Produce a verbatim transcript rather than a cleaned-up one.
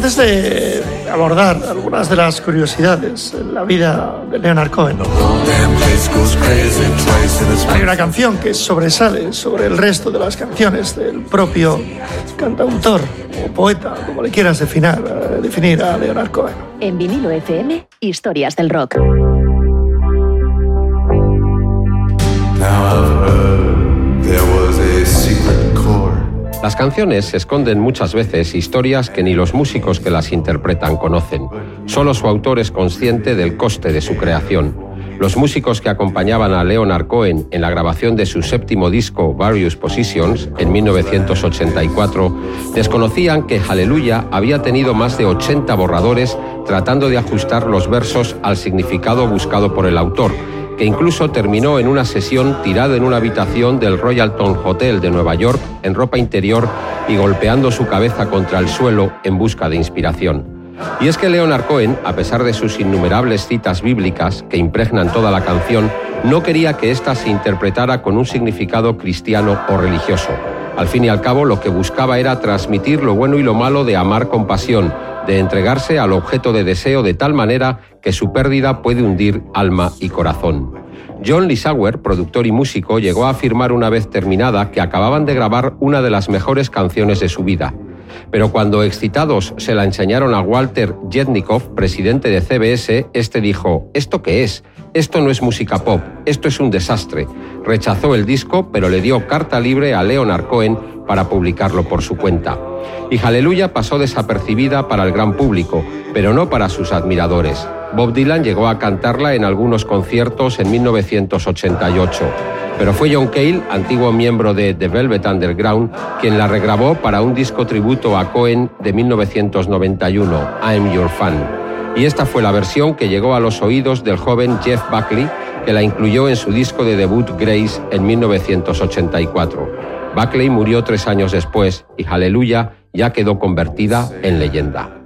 Antes de abordar algunas de las curiosidades en la vida de Leonard Cohen, hay una canción que sobresale sobre el resto de las canciones del propio cantautor o poeta, como le quieras definir, definir a Leonard Cohen. En Vinilo F M, Historias del Rock. Las canciones esconden muchas veces historias que ni los músicos que las interpretan conocen. Solo su autor es consciente del coste de su creación. Los músicos que acompañaban a Leonard Cohen en la grabación de su séptimo disco Various Positions en mil novecientos ochenta y cuatro desconocían que Hallelujah había tenido más de ochenta borradores tratando de ajustar los versos al significado buscado por el autor, que incluso terminó en una sesión tirado en una habitación del Royalton Hotel de Nueva York en ropa interior y golpeando su cabeza contra el suelo en busca de inspiración. Y es que Leonard Cohen, a pesar de sus innumerables citas bíblicas que impregnan toda la canción, no quería que ésta se interpretara con un significado cristiano o religioso. Al fin y al cabo, lo que buscaba era transmitir lo bueno y lo malo de amar con pasión, de entregarse al objeto de deseo de tal manera que su pérdida puede hundir alma y corazón. John Lee Sauer, productor y músico, llegó a afirmar una vez terminada que acababan de grabar una de las mejores canciones de su vida. Pero cuando excitados se la enseñaron a Walter Jetnikoff, presidente de C B S, este dijo: ¿esto qué es? Esto no es música pop, esto es un desastre. Rechazó el disco, pero le dio carta libre a Leonard Cohen para publicarlo por su cuenta. Y Hallelujah pasó desapercibida para el gran público, pero no para sus admiradores. Bob Dylan llegó a cantarla en algunos conciertos en mil novecientos ochenta y ocho, pero fue John Cale, antiguo miembro de The Velvet Underground, quien la regrabó para un disco tributo a Cohen de mil novecientos noventa y uno, I'm Your Fan. Y esta fue la versión que llegó a los oídos del joven Jeff Buckley, que la incluyó en su disco de debut Grace en mil novecientos ochenta y cuatro. Buckley murió tres años después y Hallelujah ya quedó convertida en leyenda.